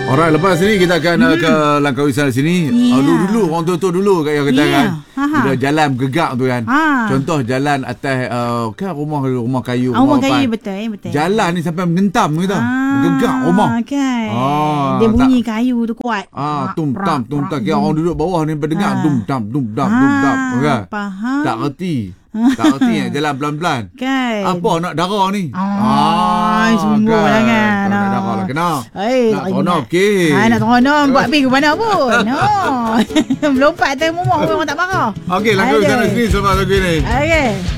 Alright, lepas ni kita akan ke Langkawi sana sini. Dulu orang tua dulu kat yang kata kan. Bila jalan bergegak tu kan. Contoh jalan atas kan rumah kayu. Rumah kayu betul. Jalan ni sampai mengentam kita. Bergegak rumah. Kan. Dia bunyi kayu tu kuat. Tum tam. Kira orang duduk bawah ni berdengar tum tam. Kan? Faham. Tak reti jalan pelan-pelan. Kan. Apa nak darah ni? Sungguh lah kan. Nak darah lah kena. Nak tono okey. Nak tono buat pergi ke mana pun. Melompat atas momok orang tak marah. Okey, Langkawi sana sini selepas lagu ni. Okey.